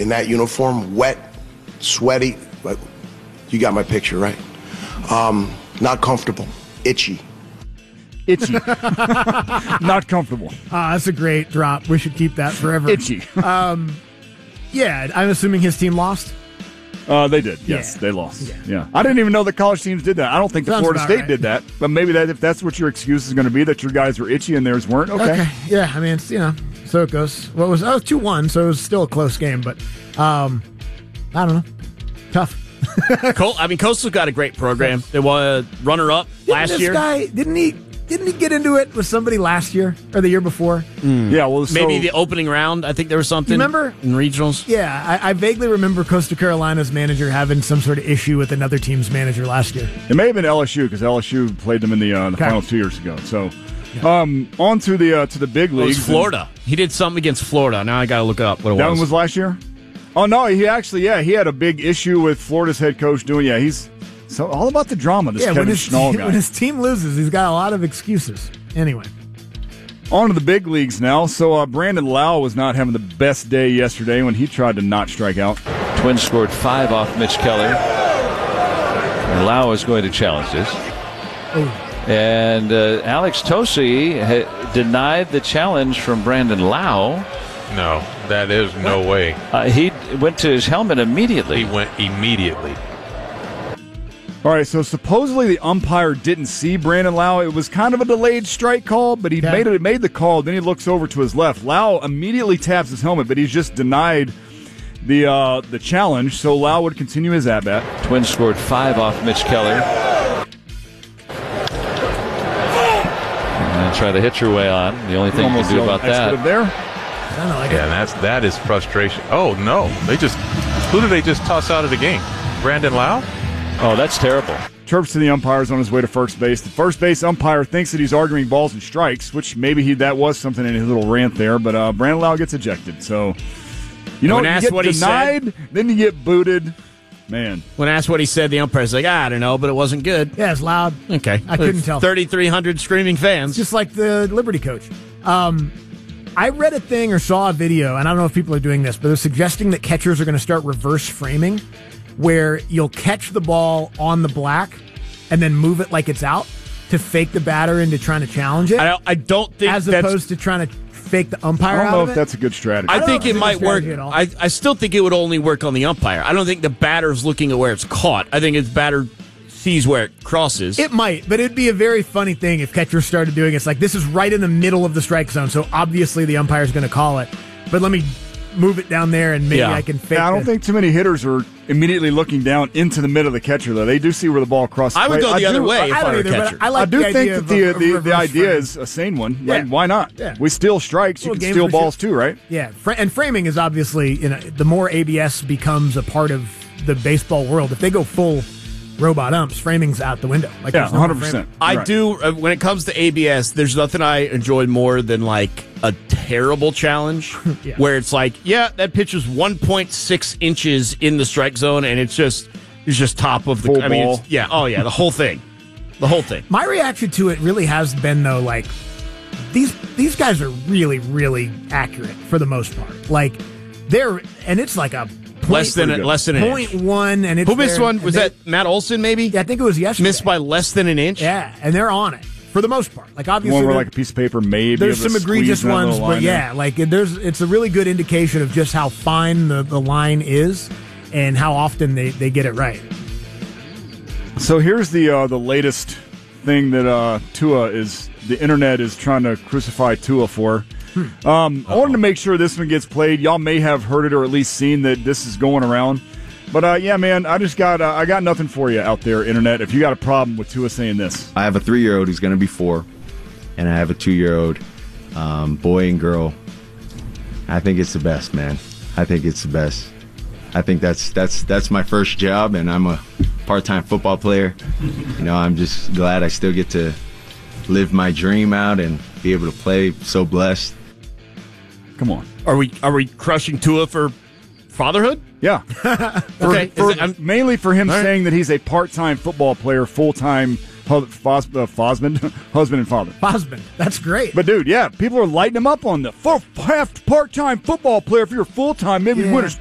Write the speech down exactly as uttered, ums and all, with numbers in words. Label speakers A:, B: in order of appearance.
A: in that uniform, wet, sweaty. But you got my picture, right? Um, not comfortable, itchy.
B: Itchy. Not comfortable.
C: Ah, that's a great drop. We should keep that forever.
B: Itchy.
C: um, yeah, I'm assuming his team lost.
B: Uh, they did. Yes,
C: yeah.
B: they lost.
C: Yeah.
B: yeah, I didn't even know that college teams did that. I don't think the
C: Sounds
B: Florida State
C: right.
B: did that, but maybe that if that's what your excuse is going to be, that your guys were itchy and theirs weren't. Okay.
C: Okay. Yeah, I mean, it's, you know, so it goes. What was oh two one? So it was still a close game, but um, I don't know. Tough.
D: Col- I mean, Coastal got a great program. They won a runner-up
C: Didn't
D: last
C: this
D: year.
C: Guy, didn't he? Didn't he get into it with somebody last year or the year before?
B: Mm. Yeah, well, so,
D: maybe the opening round. I think there was something.
C: You remember
D: in regionals?
C: Yeah, I, I vaguely remember Coastal Carolina's manager having some sort of issue with another team's manager last year.
B: It may have been L S U because L S U played them in the, uh, the
C: Okay.
B: finals two years ago. So, um, on to the uh, to the big
D: It
B: leagues.
D: was Florida. He did something against Florida. Now I got to look up what it
B: That
D: was.
B: one was last year? Oh, no, he actually, yeah, he had a big issue with Florida's head coach doing, yeah, he's so all about the drama, this
C: Yeah,
B: Kevin
C: when his,
B: Schnall guy.
C: when his team loses, he's got a lot of excuses. Anyway.
B: On to the big leagues now. So uh, Brandon Lau was not having the best day yesterday when he tried to not strike out.
E: Twins scored five off Mitch Keller. And Lau is going to challenge this.
C: Oh.
E: And uh, Alex Tosi ha- denied the challenge from Brandon Lau.
F: No, that is no way.
E: Uh, he went to his helmet immediately.
F: He went immediately.
B: All right, so supposedly the umpire didn't see Brandon Lau. It was kind of a delayed strike call, but he
C: Yeah.
B: made it made the call. Then he looks over to his left. Lau immediately taps his helmet, but he's just denied the uh, the challenge. So Lau would continue his at bat.
E: Twins scored five off Mitch Keller. And try to hit your way on. The only thing you
B: Almost
E: can do
B: yelled
E: about that.
B: expletive there.
C: I don't know, like
F: Yeah, and that's that is frustration. Oh no, they just who did they just toss out of the game? Brandon Lau?
E: Oh, that's terrible.
B: Chirps to the umpires on his way to first base. The first base umpire thinks that he's arguing balls and strikes, which maybe he that was something in his little rant there. But uh, Brandon Lau gets ejected. So you know,
D: When
B: you
D: asked
B: get
D: what he
B: denied,
D: said-
B: then you get booted. Man,
D: When asked what he said, the umpire's like, I don't know, but it wasn't good.
C: Yeah, it's loud.
D: Okay.
C: I couldn't tell.
D: thirty-three hundred screaming fans.
C: Just like the Liberty coach. Um, I read a thing or saw a video, and I don't know if people are doing this, but they're suggesting that catchers are going to start reverse framing, where you'll catch the ball on the black and then move it like it's out to fake the batter into trying to challenge it,
D: I don't, I don't think
C: as
D: that's...
C: opposed to trying to fake the umpire
B: I don't
C: out
B: know
C: of
B: if
C: it.
B: that's a good strategy.
D: I,
C: I don't
D: think
C: know
D: it
C: if
D: might
C: it's a
D: work.
C: strategy at all.
D: I, I still think it would only work on the umpire. I don't think the batter's looking at where it's caught. I think it's batter sees where it crosses.
C: It might, but it'd be a very funny thing if catchers started doing it. It's like, this is right in the middle of the strike zone, so obviously the umpire's going to call it. But let me move it down there, and maybe
D: Yeah.
C: I can fake
B: Yeah, I don't
C: the-
B: think too many hitters are immediately looking down into the middle of the catcher, though. They do see where the ball crosses.
D: I would
B: plate.
D: go the other
B: do-
D: way if
C: I
D: I
C: don't
D: were a
C: either, but
D: catcher.
C: I like
B: I do
C: the
B: think
C: idea
B: that
C: of
B: the,
C: a- a
B: the, the
C: reverse
B: idea
C: frame.
B: is a sane one.
C: Yeah.
B: Like, why not?
C: Yeah.
B: We steal strikes. You
C: Little
B: can
C: game
B: steal
C: for
B: balls
C: shit.
B: too, right?
C: Yeah, Fra- and framing is obviously, you know, the more A B S becomes a part of the baseball world, if they go full robot umps, framing's out the window. Like,
B: Yeah,
C: there's no
B: one hundred
C: more
B: percent.
C: framing.
D: I
B: Right.
D: do. Uh, when it comes to A B S, there's nothing I enjoy more than like a terrible challenge
C: Yeah.
D: where it's like, yeah, that pitch is one point six inches in the strike zone, and it's just it's just top of the.
B: Full
D: I mean,
B: ball.
D: it's, yeah, oh yeah, the whole thing, the whole thing.
C: My reaction to it really has been, though, like, these these guys are really, really accurate for the most part. Like, they're, and it's like a point,
D: Less than a, less than an
C: point
D: inch.
C: one, and it's
D: Who missed
C: there,
D: one?
C: and
D: Was
C: they-
D: that Matt Olson? Maybe.
C: Yeah, I think it was yesterday.
D: Missed by less than an inch.
C: Yeah, and they're on it for the most part. Like, obviously,
B: One where
C: they're-
B: like a piece of paper maybe.
C: there's
B: able to
C: some egregious
B: squeeze that
C: ones,
B: little
C: but
B: line
C: yeah, like there's it's a really good indication of just how fine the, the line is and how often they, they get it right.
B: there. So here's the uh, the latest thing that uh, Tua is the internet is trying to crucify Tua for. Um, I wanted to make sure this one gets played. Y'all may have heard it or at least seen that this is going around. But uh, yeah, man, I just got uh, I got nothing for you out there, internet. If you got a problem with Tua saying this,
G: I have a three-year-old who's going to be four, and I have a two-year-old um, boy and girl. I think it's the best, man. I think it's the best. I think that's that's that's my first job, and I'm a part-time football player. You know, I'm just glad I still get to live my dream out and be able to play. So blessed.
B: come on.
D: Are we are we crushing Tua for fatherhood?
B: Yeah. For,
D: Okay,
B: for-
D: is it- I'm-
B: mainly for him
D: All right.
B: saying that he's a part-time football player, full-time hu- fos- uh, Fosman, husband and father.
C: Bosman, that's great.
B: But dude, yeah, people are lighting him up on the for half part-time football player. If you're full-time, maybe
C: Yeah.
B: win a